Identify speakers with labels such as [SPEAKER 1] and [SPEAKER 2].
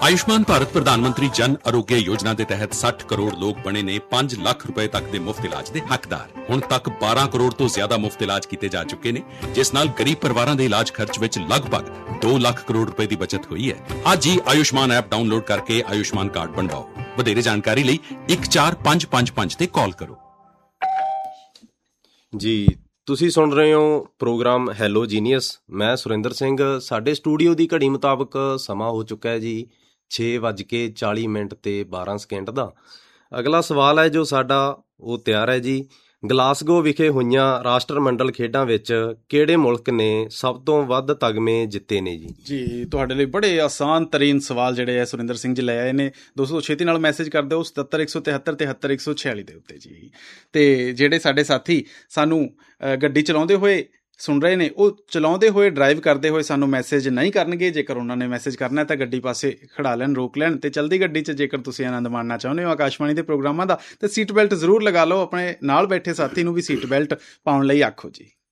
[SPEAKER 1] ਆਯੁਸ਼ਮਾਨ ਭਾਰਤ ਪ੍ਰਧਾਨ ਮੰਤਰੀ ਜਨ ਆਰੋਗਯ ਯੋਜਨਾ ਦੇ ਤਹਿਤ 60 ਕਰੋੜ ਲੋਕ ਬਣੇ ਨੇ 5 ਲੱਖ ਰੁਪਏ ਤੱਕ ਦੇ ਮੁਫਤ ਇਲਾਜ ਦੇ ਹੱਕਦਾਰ। ਹੁਣ ਤੱਕ 12 ਕਰੋੜ ਤੋਂ ਜ਼ਿਆਦਾ ਮੁਫਤ ਇਲਾਜ ਕੀਤੇ ਜਾ ਚੁੱਕੇ ਨੇ, ਜਿਸ ਨਾਲ ਗਰੀਬ ਪਰਿਵਾਰਾਂ ਦੇ ਇਲਾਜ ਖਰਚ ਵਿੱਚ ਲਗਭਗ 2 ਲੱਖ ਕਰੋੜ ਰੁਪਏ ਦੀ ਬਚਤ ਹੋਈ ਹੈ। ਅੱਜ ਹੀ ਆਯੁਸ਼ਮਾਨ ਐਪ ਡਾਊਨਲੋਡ ਕਰਕੇ ਆਯੁਸ਼ਮਾਨ ਕਾਰਡ ਬਣਵਾਓ। ਵਧੇਰੇ ਜਾਣਕਾਰੀ ਲਈ 14555 ਤੇ ਕਾਲ ਕਰੋ।
[SPEAKER 2] ਜੀ ਤੁਸੀਂ ਸੁਣ ਰਹੇ ਹੋ ਪ੍ਰੋਗਰਾਮ ਹੈਲੋ ਜੀਨੀਅਸ। ਮੈਂ ਸੁਰਿੰਦਰ ਸਿੰਘ। ਸਾਡੇ ਸਟੂਡੀਓ ਦੀ ਘੜੀ ਮੁਤਾਬਕ ਸਮਾਂ ਹੋ ਚੁੱਕਾ ਹੈ ਜੀ 6:40 ਤੇ 12 ਸਕਿੰਟ ਦਾ। ਅਗਲਾ ਸਵਾਲ ਹੈ ਜੋ ਸਾਡਾ ਉਹ ਤਿਆਰ ਹੈ ਜੀ। ਗਲਾਸਗੋ ਵਿਖੇ ਹੋਈਆਂ ਰਾਸ਼ਟਰਮੰਡਲ ਖੇਡਾਂ ਵਿੱਚ ਕਿਹੜੇ ਮੁਲਕ ਨੇ ਸਭ ਤੋਂ ਵੱਧ ਤਗਮੇ ਜਿੱਤੇ ਨੇ ਜੀ?
[SPEAKER 3] ਜੀ ਤੁਹਾਡੇ ਲਈ ਬੜੇ ਆਸਾਨ ਤਰੀਨ ਸਵਾਲ ਜਿਹੜੇ ਹੈ ਸੁਰਿੰਦਰ ਸਿੰਘ ਜੀ ਲੈ ਆਏ ਨੇ। ਦੋਸਤੋ ਛੇਤੀ ਨਾਲ ਮੈਸੇਜ ਕਰ ਦਿਓ 77 173 73 146 ਦੇ ਉੱਤੇ ਜੀ। ਅਤੇ ਜਿਹੜੇ ਸਾਡੇ ਸਾਥੀ ਸਾਨੂੰ ਗੱਡੀ ਚਲਾਉਂਦੇ ਹੋਏ ਸੁਣ ਰਹੇ ਨੇ, ਉਹ ਚਲਾਉਂਦੇ ਹੋਏ ਡਰਾਈਵ ਕਰਦੇ ਹੋਏ ਸਾਨੂੰ ਮੈਸੇਜ ਨਹੀਂ ਕਰਨਗੇ। ਜੇਕਰ ਉਹਨਾਂ ਨੇ ਮੈਸੇਜ ਕਰਨਾ ਤਾਂ ਗੱਡੀ ਪਾਸੇ ਖੜਾ ਲੈਣ, ਰੋਕ ਲੈਣ ਅਤੇ ਚਲਦੀ ਗੱਡੀ 'ਚ ਜੇਕਰ ਤੁਸੀਂ ਆਨੰਦ ਮਾਣਨਾ ਚਾਹੁੰਦੇ ਹੋ ਆਕਾਸ਼ਵਾਣੀ ਦੇ ਪ੍ਰੋਗਰਾਮਾਂ ਦਾ, ਤਾਂ ਸੀਟ ਬੈਲਟ ਜ਼ਰੂਰ ਲਗਾ ਲਓ। ਆਪਣੇ ਨਾਲ ਬੈਠੇ ਸਾਥੀ ਨੂੰ ਵੀ ਸੀਟ ਬੈਲਟ ਪਾਉਣ ਲਈ ਆਖੋ ਜੀ।